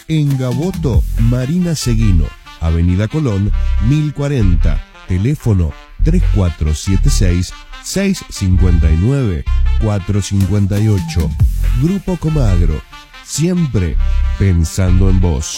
En Gaboto, Marina Seguino, Avenida Colón, 1040, teléfono 3476-659-458. Grupo Comagro, siempre pensando en vos.